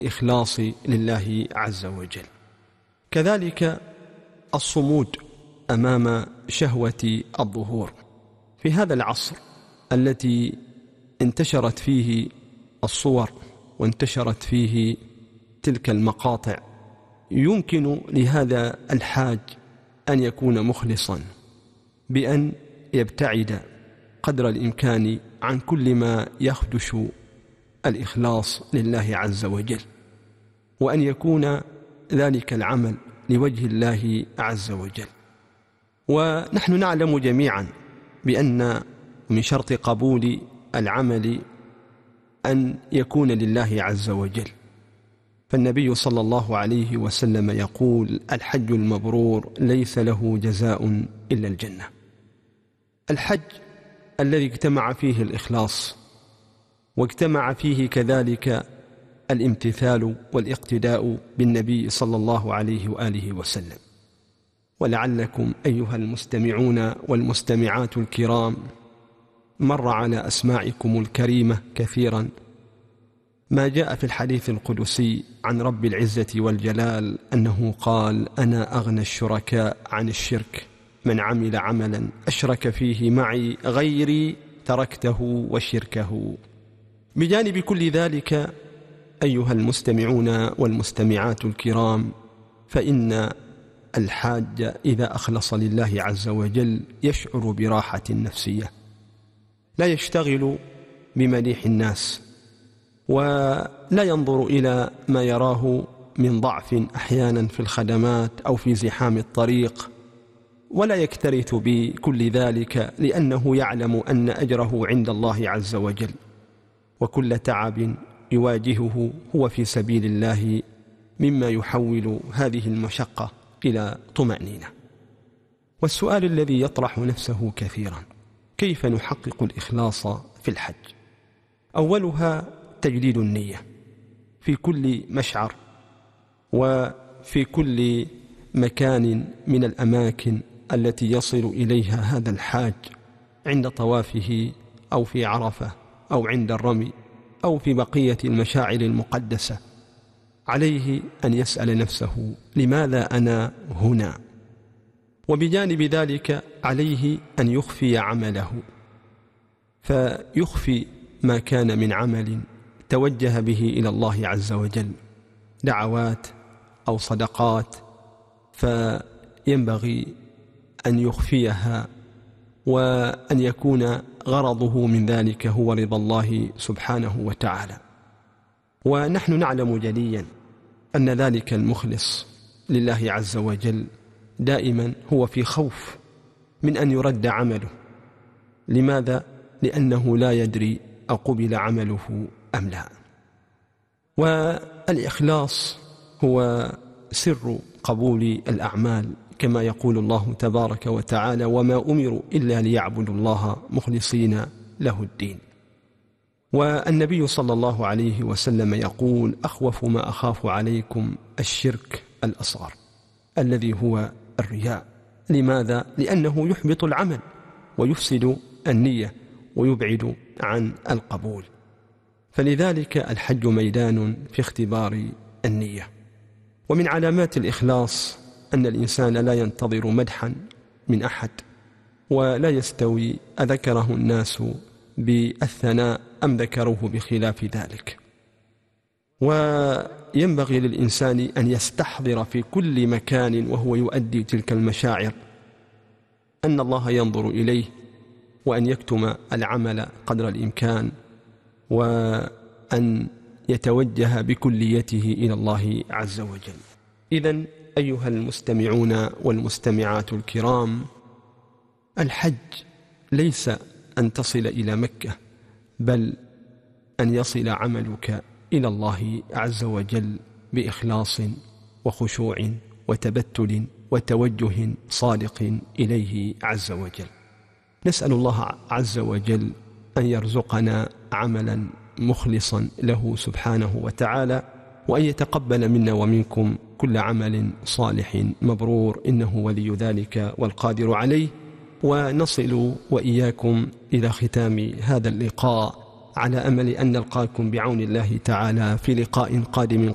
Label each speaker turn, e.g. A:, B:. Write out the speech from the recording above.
A: الإخلاص لله عز وجل. كذلك الصمود أمام شهوة الظهور. في هذا العصر التي انتشرت فيه الصور وانتشرت فيه تلك المقاطع، يمكن لهذا الحاج أن يكون مخلصا بأن يبتعد قدر الإمكان عن كل ما يخدش الإخلاص لله عز وجل، وأن يكون ذلك العمل لوجه الله عز وجل. ونحن نعلم جميعا بأن من شرط قبول العمل أن يكون لله عز وجل. فالنبي صلى الله عليه وسلم يقول: الحج المبرور ليس له جزاء إلا الجنة. الحج الذي اجتمع فيه الإخلاص واجتمع فيه كذلك الامتثال والاقتداء بالنبي صلى الله عليه وآله وسلم. ولعلكم أيها المستمعون والمستمعات الكرام مر على أسماعكم الكريمة كثيرا ما جاء في الحديث القدسي عن رب العزة والجلال أنه قال: أنا أغنى الشركاء عن الشرك، من عمل عملا أشرك فيه معي غيري تركته وشركه. بجانب كل ذلك أيها المستمعون والمستمعات الكرام، فإن الحاج إذا أخلص لله عز وجل يشعر براحة نفسية، لا يشتغل بمديح الناس، ولا ينظر إلى ما يراه من ضعف أحيانا في الخدمات أو في زحام الطريق، ولا يكترث بكل ذلك، لأنه يعلم أن أجره عند الله عز وجل، وكل تعب يواجهه هو في سبيل الله، مما يحول هذه المشقة إلى طمأنينة. والسؤال الذي يطرح نفسه كثيرا: كيف نحقق الإخلاص في الحج؟ أولها تجديد النية في كل مشعر وفي كل مكان من الأماكن التي يصل إليها هذا الحاج، عند طوافه أو في عرفة أو عند الرمي أو في بقية المشاعر المقدسة. عليه أن يسأل نفسه: لماذا أنا هنا؟ وبجانب ذلك عليه أن يخفي عمله، فيخفي ما كان من عمل توجه به إلى الله عز وجل، دعوات أو صدقات، فينبغي أن يخفيها، وأن يكون غرضه من ذلك هو رضا الله سبحانه وتعالى. ونحن نعلم جليا أن ذلك المخلص لله عز وجل دائما هو في خوف من أن يرد عمله. لماذا؟ لأنه لا يدري أقبل عمله أم لا. والإخلاص هو سر قبول الأعمال، كما يقول الله تبارك وتعالى: وما أمروا إلا ليعبدوا الله مخلصين له الدين. والنبي صلى الله عليه وسلم يقول: أخوف ما أخاف عليكم الشرك الأصغر الذي هو الرياء. لماذا؟ لأنه يحبط العمل ويفسد النية ويبعد عن القبول. فلذلك الحج ميدان في اختبار النية. ومن علامات الإخلاص أن الإنسان لا ينتظر مدحا من أحد، ولا يستوي أذكره الناس بالثناء أم ذكروه بخلاف ذلك. وينبغي للإنسان أن يستحضر في كل مكان وهو يؤدي تلك المشاعر أن الله ينظر إليه، وأن يكتم العمل قدر الإمكان، وأن يتوجه بكليته إلى الله عز وجل. إذن أيها المستمعون والمستمعات الكرام، الحج ليس أن تصل إلى مكة، بل أن يصل عملك إلى الله عز وجل بإخلاص وخشوع وتبتل وتوجه صادق إليه عز وجل. نسأل الله عز وجل أن يرزقنا عملا مخلصا له سبحانه وتعالى، وأن يتقبل منا ومنكم كل عمل صالح مبرور، إنه ولي ذلك والقادر عليه. ونصل وإياكم إلى ختام هذا اللقاء على أمل أن نلقاكم بعون الله تعالى في لقاء قادم